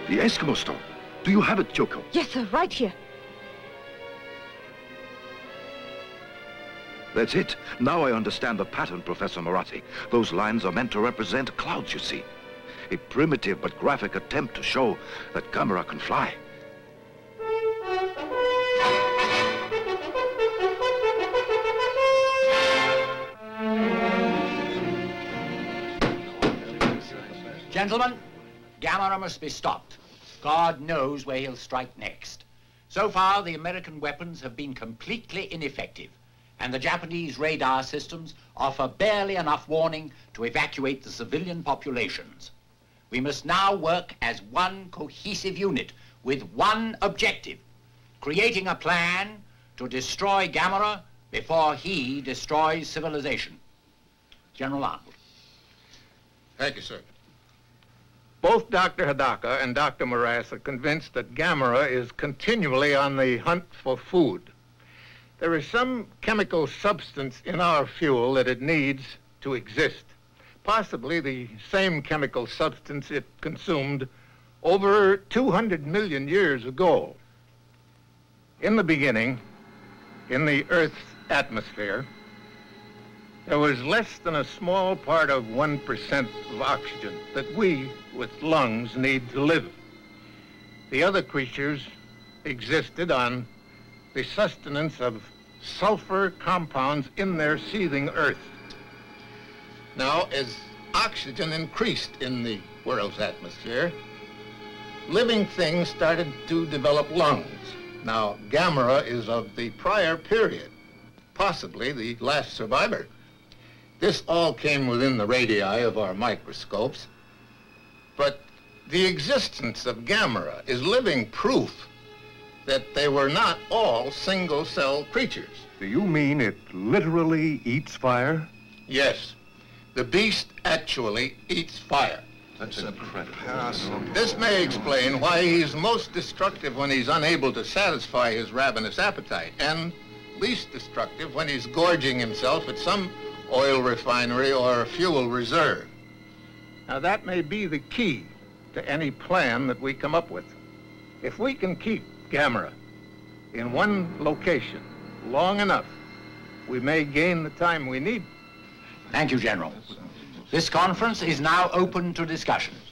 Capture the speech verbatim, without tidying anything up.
The Eskimo stone. Do you have it, Kyoko? Yes, sir, right here. That's it. Now I understand the pattern, Professor Moratti. Those lines are meant to represent clouds, you see. A primitive but graphic attempt to show that Gamera can fly. Gentlemen, Gamera must be stopped. God knows where he'll strike next. So far, the American weapons have been completely ineffective, and the Japanese radar systems offer barely enough warning to evacuate the civilian populations. We must now work as one cohesive unit with one objective, creating a plan to destroy Gamera before he destroys civilization. General Arnold. Thank you, sir. Both Doctor Hidaka and Doctor Morass are convinced that Gamera is continually on the hunt for food. There is some chemical substance in our fuel that it needs to exist. Possibly the same chemical substance it consumed over two hundred million years ago. In the beginning, in the Earth's atmosphere, there was less than a small part of one percent of oxygen that we, with lungs, need to live. The other creatures existed on the sustenance of sulfur compounds in their seething earth. Now, as oxygen increased in the world's atmosphere, living things started to develop lungs. Now, Gamera is of the prior period, possibly the last survivor. This all came within the radii of our microscopes, but the existence of Gamera is living proof that they were not all single-cell creatures. Do you mean it literally eats fire? Yes. The beast actually eats fire. That's incredible. This may explain why he's most destructive when he's unable to satisfy his ravenous appetite, and least destructive when he's gorging himself at some oil refinery or fuel reserve. Now, that may be the key to any plan that we come up with. If we can keep Gamera in one location long enough, we may gain the time we need. Thank you, General. This conference is now open to discussion.